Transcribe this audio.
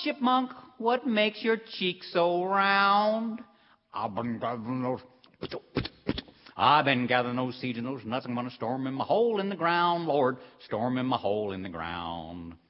chipmunk, what makes your cheek so round? I've been gathering those seeds and those nuts. I'm going to store 'em in my hole in the ground, Lord. Store 'em in my hole in the ground.